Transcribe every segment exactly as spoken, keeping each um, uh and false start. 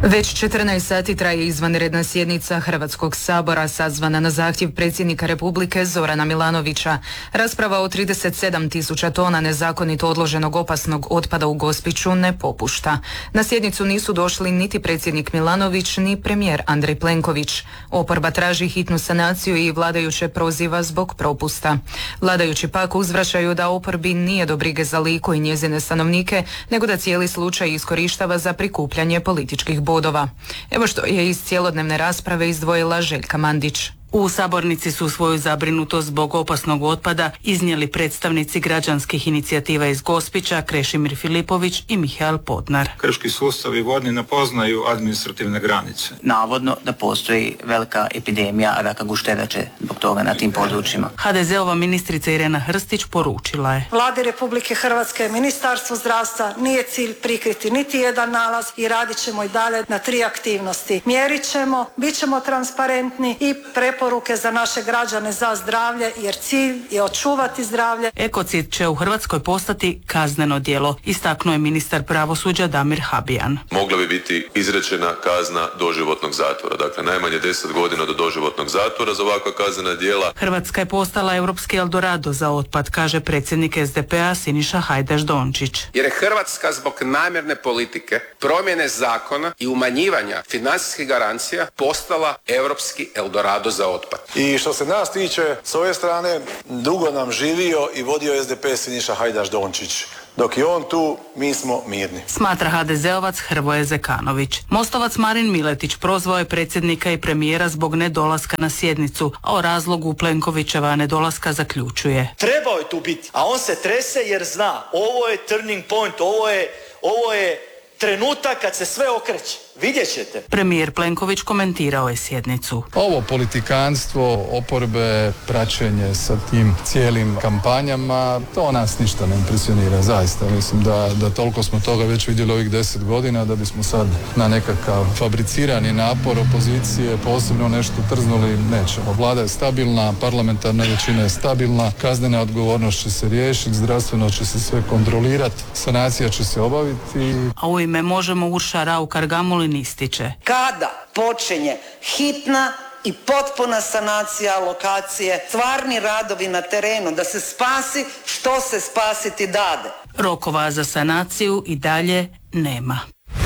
Već četrnaest sati traje izvanredna sjednica Hrvatskog sabora sazvana na zahtjev predsjednika Republike Zorana Milanovića. Rasprava o trideset sedam tisuća tona nezakonito odloženog opasnog otpada u Gospiću ne popušta. Na sjednicu nisu došli niti predsjednik Milanović ni premijer Andrej Plenković. Oporba traži hitnu sanaciju i vladajuće proziva zbog propusta. Vladajući pak uzvraćaju da oporbi nije do brige za Liku i njezine stanovnike, nego da cijeli slučaj iskorištava za prikupljanje političkih bodova. Evo što je iz cjelodnevne rasprave izdvojila Željka Mandić. U sabornici su svoju zabrinutost zbog opasnog otpada iznijeli predstavnici građanskih inicijativa iz Gospića, Krešimir Filipović i Mihael Podnar. Krški sustavi vodni ne poznaju administrativne granice. Navodno da postoji velika epidemija raka gušterače zbog toga na tim područjima. ha de zeova ministrica Irena Hrstić poručila je: Vladi Republike Hrvatske, Ministarstvo zdravstva nije cilj prikriti niti jedan nalaz i radit ćemo i dalje na tri aktivnosti. Mjerit ćemo, bit ćemo transparentni i preporučiti poruke za naše građane za zdravlje, jer cilj je očuvati zdravlje. Ekocid će u Hrvatskoj postati kazneno djelo, istaknuo je ministar pravosuđa Damir Habijan. Mogla bi biti izrečena kazna doživotnog zatvora, dakle najmanje deset godina do doživotnog zatvora za ovakva kaznena djela. Hrvatska je postala europski Eldorado za otpad, kaže predsjednik es de pe a Siniša Hajdaš Dončić. Jer je Hrvatska zbog namjerne politike, promjene zakona i umanjivanja financijskih garancija postala europski Eldorado za otpad. I što se nas tiče, s ove strane, dugo nam živio i vodio es de pe Siniša Hajdaš Dončić. Dok je on tu, mi smo mirni. Smatra ha de zeovac Hrvoje Zekanović. Mostovac Marin Miletić prozvao je predsjednika i premijera zbog nedolaska na sjednicu, a o razlogu Plenkovićeva nedolaska zaključuje: Trebao je tu biti, a on se trese jer zna, ovo je turning point, ovo je, ovo je trenutak kad se sve okreće. Vidjet ćete. Premijer Plenković komentirao je sjednicu. Ovo politikanstvo, oporbe, praćenje sa tim cijelim kampanjama, to nas ništa ne impresionira, zaista. Mislim da, da toliko smo toga već vidjeli ovih deset godina, da bismo sad na nekakav fabricirani napor opozicije posebno nešto trznuli, nećemo. Vlada je stabilna, parlamentarna većina je stabilna, kaznena odgovornost će se riješiti, zdravstveno će se sve kontrolirati, sanacija će se obaviti. A u ime Možemo Urša Raukar Gamulin ističe: Kada počinje hitna i potpuna sanacija lokacije, stvarni radovi na terenu, da se spasi što se spasiti dade. Rokova za sanaciju i dalje nema.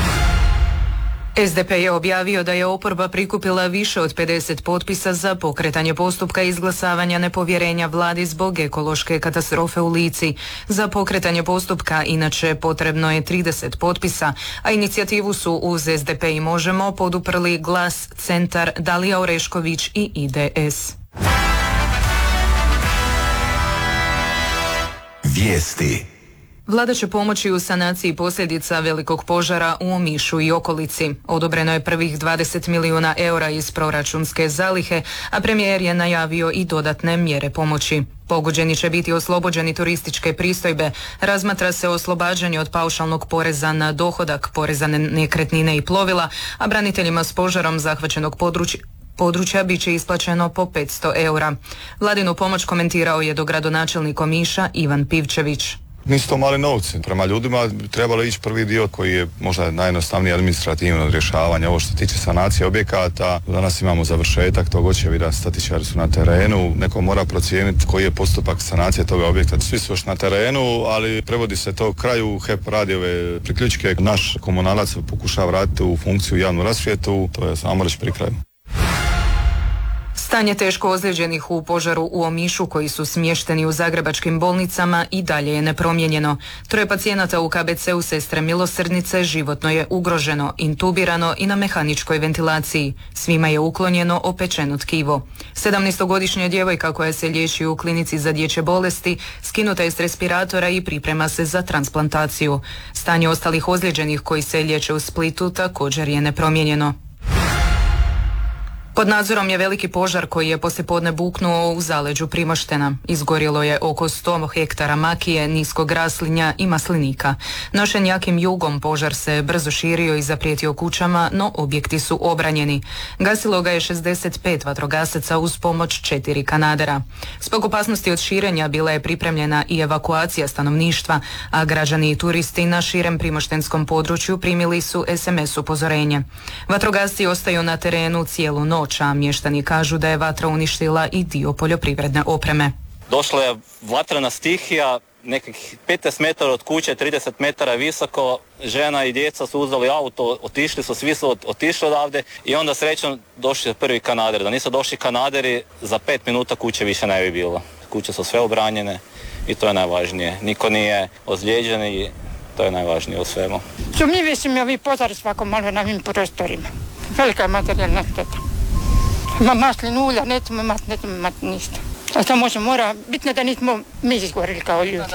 es de pe je objavio da je oporba prikupila više od pedeset potpisa za pokretanje postupka izglasavanja nepovjerenja vladi zbog ekološke katastrofe u Lici. Za pokretanje postupka inače potrebno je trideset potpisa, a inicijativu su uz es de pe i Možemo poduprli Glas, Centar, Dalija Orešković i i de es. Vijesti. Vlada će pomoći u sanaciji posljedica velikog požara u Omišu i okolici. Odobreno je prvih dvadeset milijuna eura iz proračunske zalihe, a premijer je najavio i dodatne mjere pomoći. Pogođeni će biti oslobođeni turističke pristojbe, razmatra se oslobađanje od paušalnog poreza na dohodak, poreza na nekretnine i plovila, a braniteljima s požarom zahvaćenog područja područja bit će isplaćeno po petsto eura. Vladinu pomoć komentirao je dogradonačelnik Omiša Ivan Pivčević. Nisu to mali novci. Prema ljudima trebalo ići prvi dio koji je možda najjednostavniji administrativno rješavanje. Ovo što se tiče sanacije objekata, danas imamo završetak tog očevida, statičari su na terenu, neko mora procijeniti koji je postupak sanacije toga objekta. Svi su još na terenu, ali prevodi se to kraju. H E P radi ove priključke, naš komunalac pokušava vratiti u funkciju javnu rasvjetu, to je samo reći pri kraju. Stanje teško ozlijeđenih u požaru u Omišu koji su smješteni u zagrebačkim bolnicama i dalje je nepromijenjeno. Troje pacijenata u ka be ce u Sestre Milosrdnice životno je ugroženo, intubirano i na mehaničkoj ventilaciji. Svima je uklonjeno opečeno tkivo. sedamnaestogodišnja djevojka koja se liječi u klinici za dječje bolesti skinuta je s respiratora i priprema se za transplantaciju. Stanje ostalih ozlijeđenih koji se liječe u Splitu također je nepromijenjeno. Pod nadzorom je veliki požar koji je poslijepodne buknuo u zaleđu Primoštena. Izgorjelo je oko sto hektara makije, niskog raslinja i maslinika. Nošen jakim jugom požar se brzo širio i zaprijetio kućama, no objekti su obranjeni. Gasilo ga je šezdeset pet vatrogasaca uz pomoć četiri kanadera. Zbog opasnosti od širenja bila je pripremljena i evakuacija stanovništva, a građani i turisti na širem primoštenskom području primili su es em es upozorenje. Vatrogasci ostaju na terenu cijelu noć, a mještani kažu da je vatra uništila i dio poljoprivredne opreme. Došla je vatrena stihija, nekih petnaest metara od kuće, trideset metara visoko, žena i djeca su uzeli auto, otišli su, svi su otišli odavde i onda srećom došli prvi kanader. Da nisu došli kanaderi, za pet minuta kuće više ne bi bilo. Kuće su sve obranjene i to je najvažnije. Niko nije ozlijeđen i to je najvažnije u svemu. Sumnjivi su mi ovi požari svako malo na ovim prostorima. Velika je materijalna šteta. Ima maslin ulja, nećemo imati, nećemo imati ništa. A to može, mora, bitno da nismo mi izgorili kao ljudi.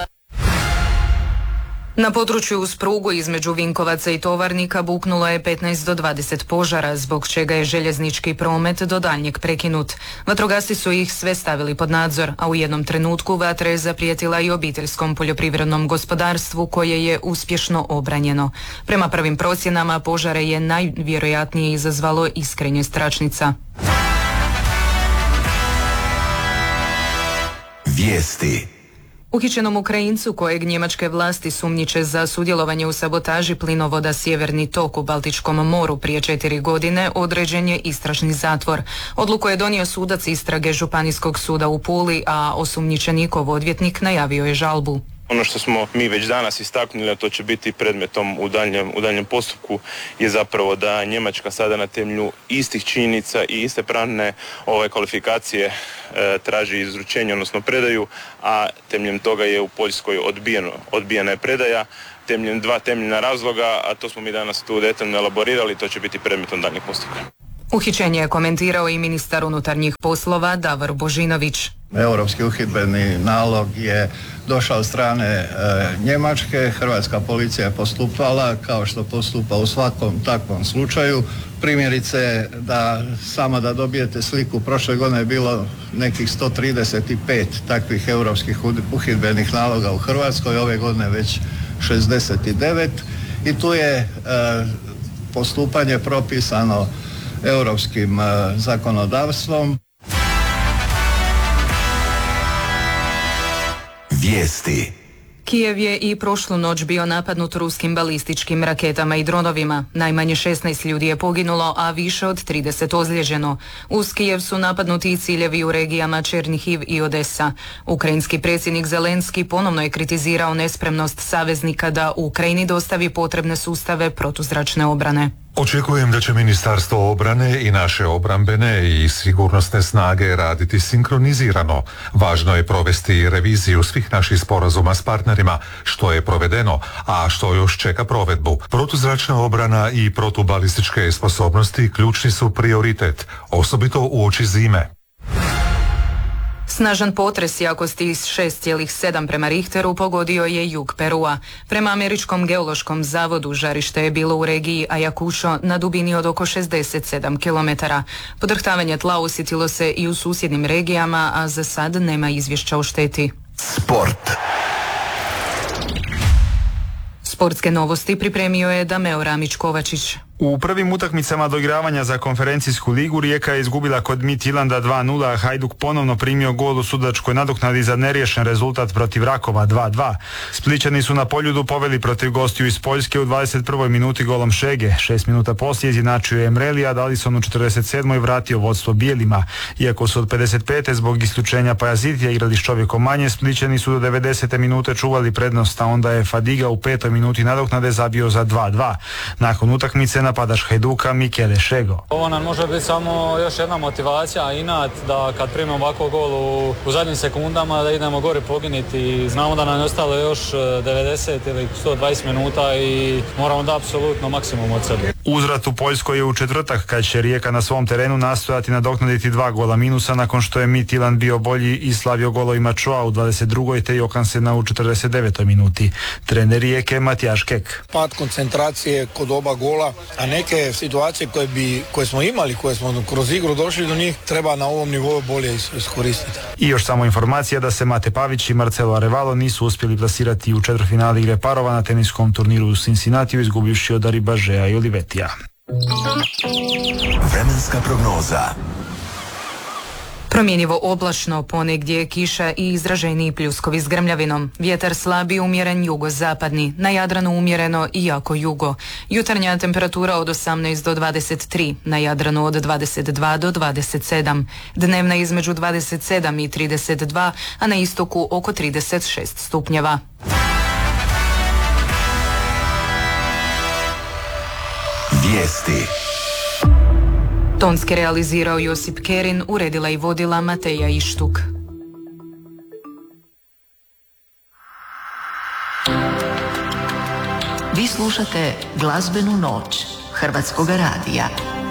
Na području uz prugu između Vinkovaca i Tovarnika buknulo je petnaest do dvadeset požara, zbog čega je željeznički promet do daljnjeg prekinut. Vatrogasci su ih sve stavili pod nadzor, a u jednom trenutku vatra je zaprijetila i obiteljskom poljoprivrednom gospodarstvu koje je uspješno obranjeno. Prema prvim procjenama požare je najvjerojatnije izazvalo iskrenje stračnica. Vijesti. Uhićenom Ukrajincu kojeg njemačke vlasti sumnjiče za sudjelovanje u sabotaži plinovoda Sjeverni tok u Baltičkom moru prije četiri godine određen je istražni zatvor. Odluku je donio sudac istrage Županijskog suda u Puli, a osumnjičenikov odvjetnik najavio je žalbu. Ono što smo mi već danas istaknuli, a to će biti predmetom u daljnjem, u daljnjem postupku, je zapravo da Njemačka sada na temelju istih činjenica i iste pravne ove kvalifikacije e, traži izručenje, odnosno predaju, a temeljem toga je u Poljskoj odbijeno, odbijena je predaja, temeljem dva temeljna razloga, a to smo mi danas tu detaljno elaborirali, to će biti predmetom daljnjeg postupka. Uhićenje je komentirao i ministar unutarnjih poslova Davor Božinović. Europski uhidbeni nalog je došao od strane e, Njemačke, hrvatska policija je postupala kao što postupa u svakom takvom slučaju. Primjerice, da samo da dobijete sliku, prošle godine je bilo nekih sto trideset pet takvih europskih uhidbenih naloga u Hrvatskoj, ove godine već šezdeset devet i tu je e, postupanje propisano europskim e, zakonodavstvom. Vijesti. Kijev je i prošlu noć bio napadnut ruskim balističkim raketama i dronovima. Najmanje šesnaest ljudi je poginulo, a više od trideset ozlijeđeno. Uz Kijev su napadnuti i ciljevi u regijama Černihiv i Odesa. Ukrajinski predsjednik Zelenski ponovno je kritizirao nespremnost saveznika da Ukrajini dostavi potrebne sustave protuzračne obrane. Očekujem da će Ministarstvo obrane i naše obrambene i sigurnosne snage raditi sinkronizirano. Važno je provesti reviziju svih naših sporazuma s partnerima, što je provedeno, a što još čeka provedbu. Protuzračna obrana i protubalističke sposobnosti ključni su prioritet, osobito uoči zime. Snažan potres jakosti šest zarez sedam prema Richteru pogodio je jug Perua. Prema Američkom geološkom zavodu žarište je bilo u regiji Ayacucho na dubini od oko šezdeset sedam kilometara. Podrhtavanje tla osjetilo se i u susjednim regijama, a za sad nema izvješća o šteti. Sport. Sportske novosti pripremio je Dameo Ramić-Kovačić. U prvim utakmicama doigravanja za konferencijsku ligu Rijeka je izgubila kod Midtjylanda dva nula, a Hajduk ponovno primio gol u sudačkoj nadoknadi za neriješen rezultat protiv Rakova dva dva. Splićani su na Poljudu poveli protiv gostiju iz Poljske u dvadeset prvoj minuti golom Šege. Šest minuta poslije izjednačio je Emrelija, Dalison u četrdeset sedmoj vratio vodstvo bijelima. Iako su od pedeset pete zbog isključenja Pajazitija igrali s čovjekom manje, Splićani su do devedesete minute čuvali prednost, a onda je Fadiga u petoj minuti nadoknade zabio za dva dva. Nakon utakmice napadaš Hajduka Michele Šego. Ovo nam može biti samo još jedna motivacija, inat da kad primimo ovako gol u, u zadnjim sekundama da idemo gore poginiti. Znamo da nam je ostalo još devedeset ili sto dvadeset minuta i moramo da apsolutno maksimum od sebe. Uzvrat u Poljskoj je u četvrtak kad će Rijeka na svom terenu nastojati nadoknaditi dva gola minusa nakon što je Midtjylland bio bolji i slavio golovima Choa u dvadeset drugoj te Johansena u četrdeset devetoj minuti. Trener Rijeke Matijaš Kek. Pad koncentracije kod oba gola, a neke situacije koje, bi, koje smo imali, koje smo kroz igru došli do njih, treba na ovom nivou bolje iskoristiti. I još samo informacija da se Mate Pavić i Marcelo Arevalo nisu uspjeli plasirati u četvrtfinale igre parova na teniskom turniru u Cincinnatiju, izgubivši od Aribažea i Olivetija. Vremenska prognoza. Promjenjivo oblačno, ponegdje kiša i izraženiji pljuskovi s grmljavinom. Vjetar slabi, umjeren jugozapadni, na Jadranu umjereno i jako jugo. Jutarnja temperatura od osamnaest do dvadeset tri, na Jadranu od dvadeset dva do dvadeset sedam. Dnevna između dvadeset sedam i trideset dva, a na istoku oko trideset šest stupnjeva. Vijesti. Tonski realizirao Josip Kerin, uredila i vodila Mateja Ištuk. Vi slušate Glazbenu noć Hrvatskog radija.